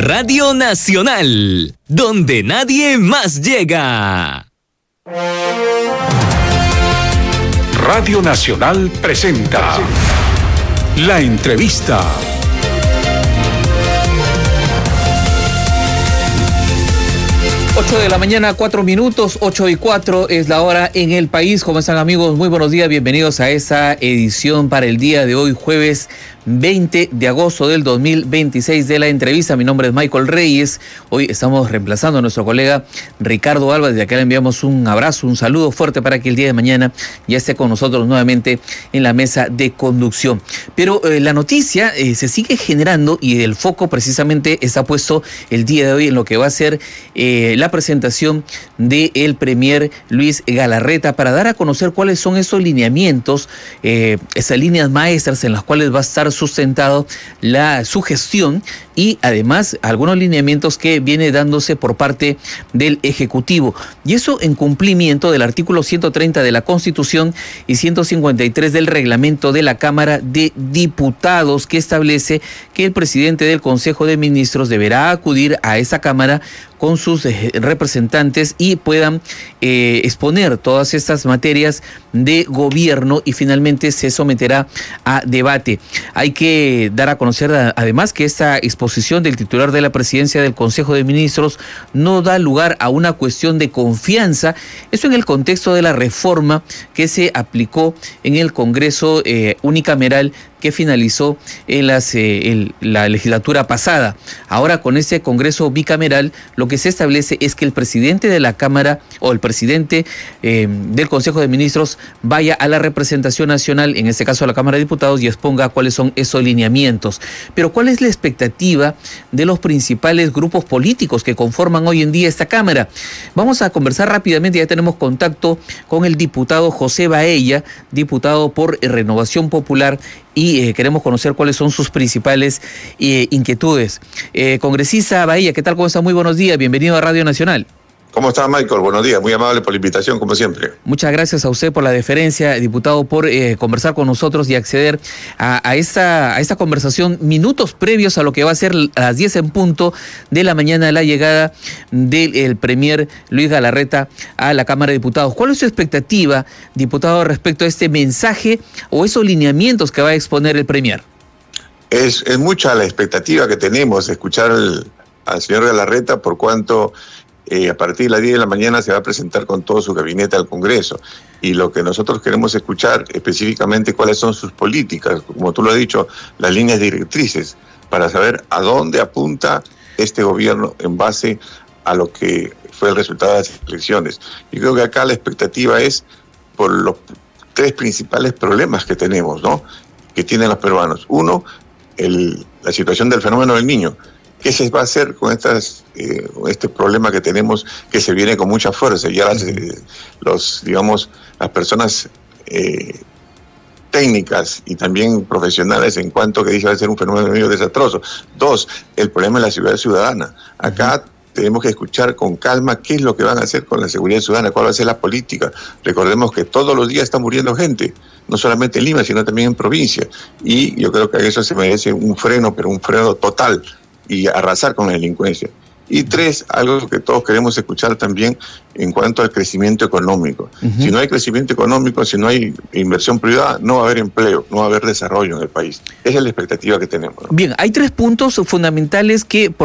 Radio Nacional, donde nadie más llega. Radio Nacional presenta La Entrevista. Ocho de la mañana, 4 minutos, 8:04 es la hora en el país. ¿Cómo están, amigos? Muy buenos días, bienvenidos a esa edición para el día de hoy, jueves 20 de agosto del 2026 de La Entrevista. Mi nombre es Michael Reyes. Hoy estamos reemplazando a nuestro colega Ricardo Alba. Desde acá le enviamos un abrazo, un saludo fuerte para que el día de mañana ya esté con nosotros nuevamente en la mesa de conducción. Pero la noticia se sigue generando y el foco precisamente está puesto el día de hoy en lo que va a ser la presentación del premier Luis Galarreta para dar a conocer cuáles son esos lineamientos, esas líneas maestras en las cuales va a estar sustentado su gestión y además algunos lineamientos que viene dándose por parte del Ejecutivo. Y eso en cumplimiento del artículo 130 de la Constitución y 153 del reglamento de la Cámara de Diputados, que establece que el presidente del Consejo de Ministros deberá acudir a esa Cámara con sus representantes y puedan exponer todas estas materias de gobierno y finalmente se someterá a debate. Hay que dar a conocer además que esta exposición del titular de la presidencia del Consejo de Ministros no da lugar a una cuestión de confianza. Eso en el contexto de la reforma que se aplicó en el Congreso unicameral que finalizó en la legislatura pasada. Ahora, con este Congreso bicameral, lo que se establece es que el presidente de la Cámara o el presidente del Consejo de Ministros vaya a la representación nacional, en este caso a la Cámara de Diputados, y exponga cuáles son esos lineamientos. Pero ¿cuál es la expectativa de los principales grupos políticos que conforman hoy en día esta Cámara? Vamos a conversar rápidamente, ya tenemos contacto con el diputado José Baella, diputado por Renovación Popular, y queremos conocer cuáles son sus principales inquietudes. Congresista Baella, ¿qué tal? ¿Cómo está? Muy buenos días, bienvenido a Radio Nacional. ¿Cómo está, Michael? Buenos días, muy amable por la invitación, como siempre. Muchas gracias a usted por la deferencia, diputado, por conversar con nosotros y acceder a esta conversación minutos previos a lo que va a ser a las 10 en punto de la mañana la llegada del premier Luis Galarreta a la Cámara de Diputados. ¿Cuál es su expectativa, diputado, respecto a este mensaje o esos lineamientos que va a exponer el premier? Es mucha la expectativa que tenemos de escuchar al señor Galarreta, por cuanto a partir de las 10 de la mañana se va a presentar con todo su gabinete al Congreso. Y lo que nosotros queremos escuchar específicamente cuáles son sus políticas, como tú lo has dicho, las líneas directrices, para saber a dónde apunta este gobierno en base a lo que fue el resultado de las elecciones. Y creo que acá la expectativa es por los tres principales problemas que tenemos, ¿no?, que tienen los peruanos. Uno, la situación del fenómeno del Niño. ¿Qué se va a hacer con este problema que tenemos, que se viene con mucha fuerza? Ya las personas técnicas y también profesionales en cuanto que dice va a ser un fenómeno medio desastroso. Dos, el problema de la seguridad ciudadana. Acá tenemos que escuchar con calma qué es lo que van a hacer con la seguridad ciudadana, cuál va a ser la política. Recordemos que todos los días está muriendo gente, no solamente en Lima, sino también en provincia. Y yo creo que eso se merece un freno, pero un freno total, y arrasar con la delincuencia. Y tres, algo que todos queremos escuchar también en cuanto al crecimiento económico. Si no hay crecimiento económico, si no hay inversión privada, no va a haber empleo, no va a haber desarrollo en el país. Esa es la expectativa que tenemos, ¿no? Bien, hay tres puntos fundamentales que